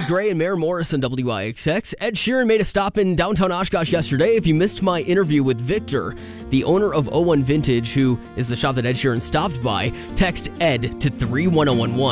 Gray and Mare Morris on WIXX. Ed Sheeran made a stop in downtown Oshkosh yesterday. If you missed my interview with Victor, the owner of 01 Vintage, who is the shop that Ed Sheeran stopped by, text Ed to 31011.